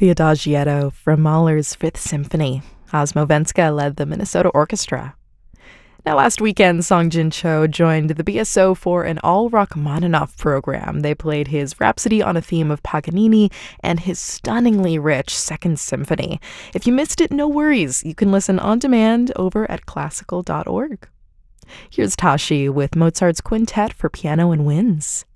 The Adagietto from Mahler's Fifth Symphony. Osmo Venska led the Minnesota Orchestra. Now, last weekend, Songjin Cho joined the BSO for an all Rachmaninoff program. They played his Rhapsody on a Theme of Paganini and his stunningly rich Second Symphony. If you missed it, no worries. You can listen on demand over at classical.org. Here's Tashi with Mozart's Quintet for Piano and Winds.